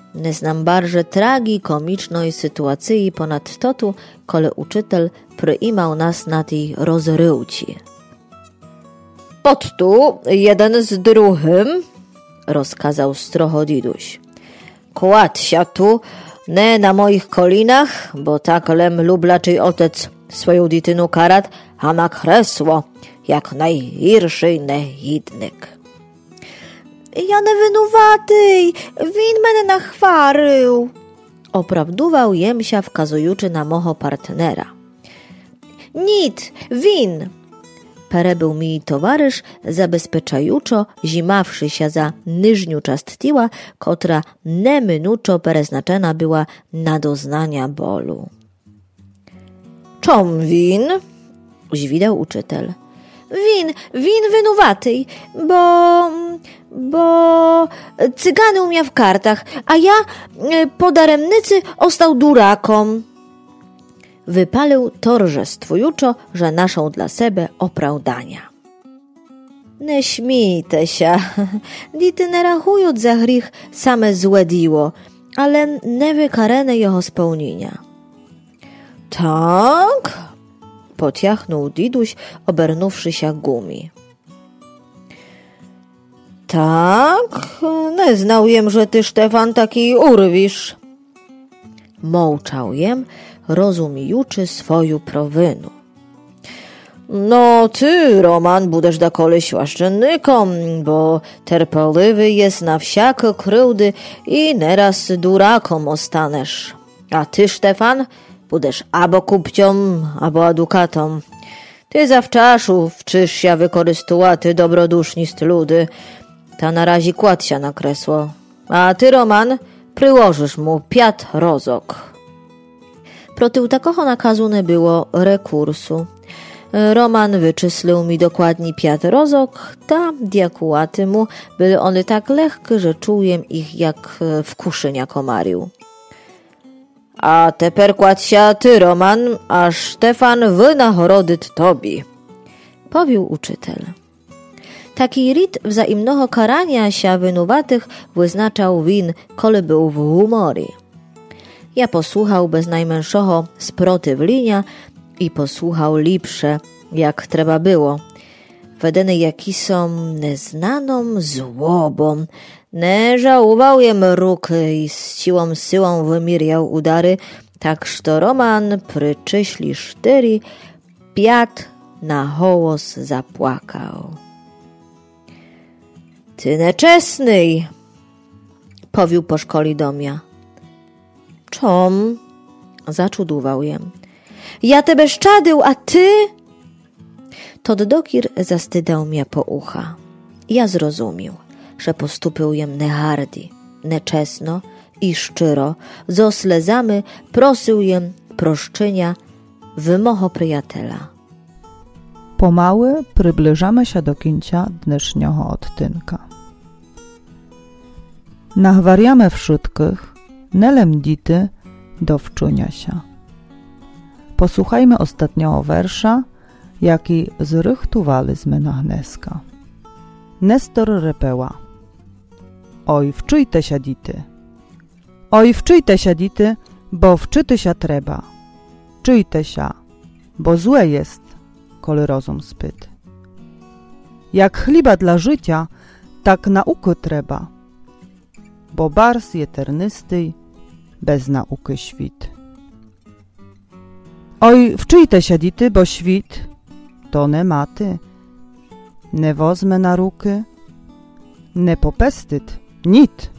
ne znam barže tragikomičnoj sytuaciji ponad totu, kole učitelj priimał nas na tej rozryłci. Pod tu, jeden z druhym, rozkazał stroho diduś. Kładź się tu, ne na moich kolinach, bo tak lem lublaczej otec swoją ditynu karat, a na kresło, jak najgirszej nehidnyk. Ja ne winowatej, win mene nachwarył, oprawdował jemsia wkazujuczy na moho partnera. Nit, win, perebył mi towarysz, zabezpieczajuczo zimawszy się za nyżniu czast tiła, kotra nemynuczo pereznaczena była na doznania bolu. Czom win? Zwidał uczytel. Win winowatej, bo cygany umia w kartach, a ja po daremnicy ostał durakom. Wypalił torżestwujuczo, że naszą dla sebe opravdania. Ne śmijte się, dity ne rachując za grzech same złe diło, ale ne wykarene jeho spełnienia. Tak? Pociachnął diduś, obernówszy się gumi. Tak? Nie znał jem, że ty, Stefan, taki urwisz. Mołczał jem, rozumijuczy swoją prowynu. No ty, Roman, budesz da kolej świaszczennykom, bo terpeliwy jest na wsiake krywdy i nieraz durakom ostanesz. A ty, Stefan, budesz abo kupciom, abo adukatom. Ty zawczaszu wczysz się wykorzystułaty dobrodusznist ludy, ta na razie kładź się na kresło. A ty, Roman, przyłożysz mu 5 rozok. Protył takoho nakazu nie było rekursu. Roman wyczyslił mi dokładnie 5 rozok, ta diakułaty mu byli one tak lekkie, że czułem ich jak w kuszynia komarił. A teper kładź się ty, Roman, a Stefan wynagrodyt tobie, powił uczytel. Taki rit wzajemnego karania się winowatych wyznaczał win, kole był w humory. Ja posłuchał bez najmniejszego sprotywlenia i posłuchał lipsze, jak trzeba było. Wedeny jaki są neznaną złobą, nie żałował jem ruky i z siłą syłą wymierjał udary, tak że Roman pryczyśli 4, 5 na hołos zapłakał. Ty neczesny, powił po szkoli do mnie. Czom? Zaczudował jem. Ja tebe szczadył, a ty? Tod dokir zastydał mnie po ucha. Ja zrozumiał, że postupył jem nehardi, neczesno i szczyro, zo slezamy prosył jem proszczenia wymoho przyjatela. Pomału przybliżamy się do końca dnešního odtynka. Nahwariamy wszystkich, nelem dity do wczunia się. Posłuchajmy ostatniego wersza, jaki zrychtowaliśmy na Hneska. Nestor repeła. Oj, wczujte się dity. Oj, wczujte się dity, bo wczyty się trzeba. Czujte się, bo złe jest, kole rozum spyt. Jak chliba dla życia, tak nauky trzeba, bo bars je ternysty, bez nauky świt. Oj, wczujte się dity, bo świt to ne maty, ne wozme na ruky, ne popestyt, nit.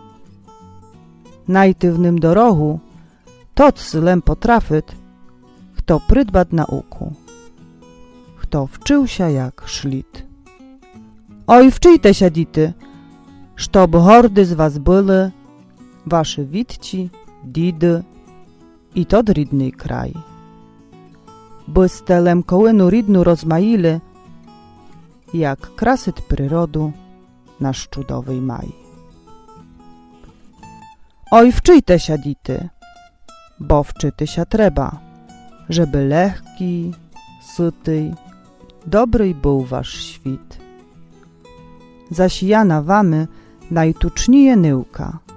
Najtywnym dorogu, to clem potrafyt, kto prydbat nauku, kto wczył się jak szlit. Oj, wczyjte się dity, sztob hordy z was były, wasze witci, didy i to dridny kraj. Byste lemkołynu ridnu rozmaili, jak krasyt przyrodu na szczudowej maj. Oj, wczyjte się dity, bo wczyty się trzeba, żeby lehki, syty, dobry był wasz świt. Zaś ja na wamy najtucznije nyłka,